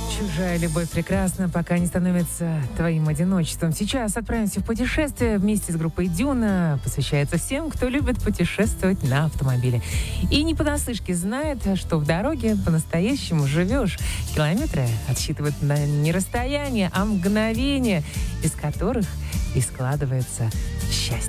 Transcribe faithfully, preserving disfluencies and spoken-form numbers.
Чужая любовь прекрасна, пока не становится твоим одиночеством. Сейчас отправимся в путешествие вместе с группой «Дюна». Посвящается всем, кто любит путешествовать на автомобиле. И не понаслышке знает, что в дороге по-настоящему живешь. Километры отсчитывают на не расстояние, а мгновения, из которых и складывается счастье.